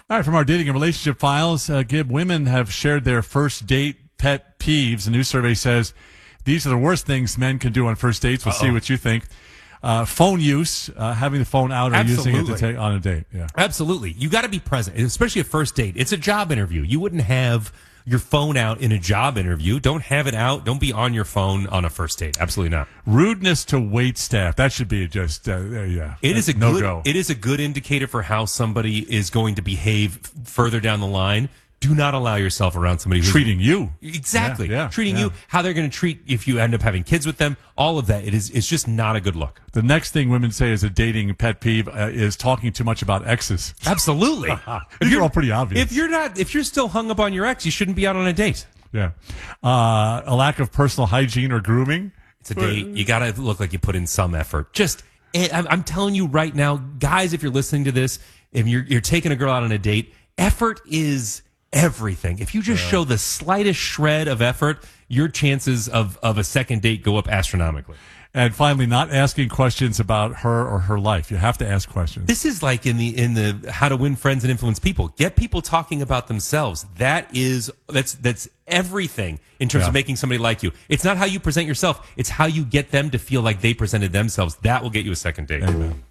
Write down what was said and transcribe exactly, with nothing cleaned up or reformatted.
All right, from our dating and relationship files, uh, Gib, women have shared their first date pet peeves. A new survey says these are the worst things men can do on first dates. We'll Uh-oh. see what you think. Uh, phone use, uh, having the phone out or Absolutely. using it to take on a date. Yeah, absolutely. You got to be present, especially a first date. It's a job interview. You wouldn't have your phone out in a job interview. Don't have it out. Don't be on your phone on a first date. Absolutely not. Rudeness to wait staff. That should be just uh, yeah. It is a no good, go. It is a good indicator for how somebody is going to behave further down the line. Do not allow yourself around somebody who's treating you exactly yeah, yeah, treating yeah. you, how they're going to treat if you end up having kids with them. All of that, it is it's just not a good look. The next thing women say is a dating pet peeve uh, is talking too much about exes. Absolutely, these are all pretty obvious. If you're not, if you're still hung up on your ex, you shouldn't be out on a date. Yeah, uh, a lack of personal hygiene or grooming. It's a date. You got to look like you put in some effort. Just, I'm telling you right now, guys, if you're listening to this, if you're you're taking a girl out on a date, effort is everything. If you just yeah. show the slightest shred of effort, your chances of, of a second date go up astronomically. And finally, not asking questions about her or her life. You have to ask questions. This is like in the in the how to win friends and influence people. Get people talking about themselves. That is that's that's everything in terms yeah. of making somebody like you. It's not how you present yourself. It's how you get them to feel like they presented themselves. That will get you a second date. Amen.